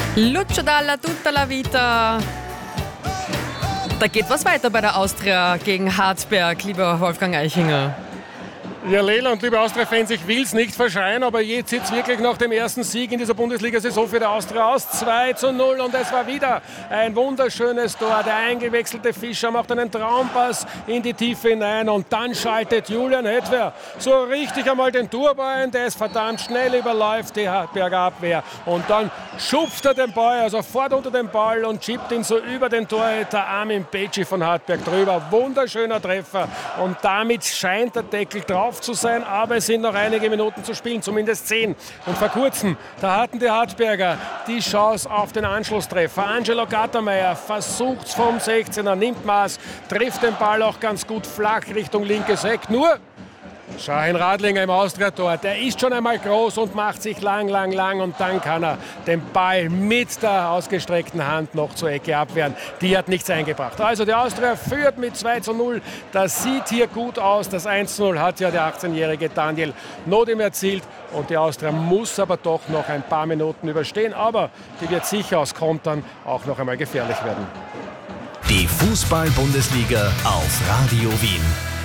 Lucio Dalla, tutta la vita. Da geht was weiter bei der Austria gegen Hartberg, lieber Wolfgang Eichinger. Ja, Lela und liebe Austria-Fans, ich will es nicht verschreien, aber jetzt sieht es wirklich nach dem ersten Sieg in dieser Bundesliga-Saison für die Austria aus. 2:0 und es war wieder ein wunderschönes Tor. Der eingewechselte Fischer macht einen Traumpass in die Tiefe hinein und dann schaltet Julian Hetwer so richtig einmal den Turbo ein. Der ist verdammt schnell, überläuft die Hartberger Abwehr und dann schupft er den Ball, also sofort unter den Ball und chippt ihn so über den Torhüter Armin Becci von Hartberg drüber. Wunderschöner Treffer und damit scheint der Deckel drauf zu sein, aber es sind noch einige Minuten zu spielen, zumindest 10. Und vor kurzem, da hatten die Hartberger die Chance auf den Anschlusstreffer. Angelo Gattermeier versucht es vom 16er, nimmt Maß, trifft den Ball auch ganz gut flach Richtung linkes Eck. Nur Shahin Radlinger im Austria-Tor, der ist schon einmal groß und macht sich lang und dann kann er den Ball mit der ausgestreckten Hand noch zur Ecke abwehren. Die hat nichts eingebracht. Also die Austria führt mit 2:0. Das sieht hier gut aus. Das 1:0 hat ja der 18-jährige Daniel Nodim erzielt und die Austria muss aber doch noch ein paar Minuten überstehen. Aber die wird sicher aus Kontern auch noch einmal gefährlich werden. Die Fußball-Bundesliga auf Radio Wien.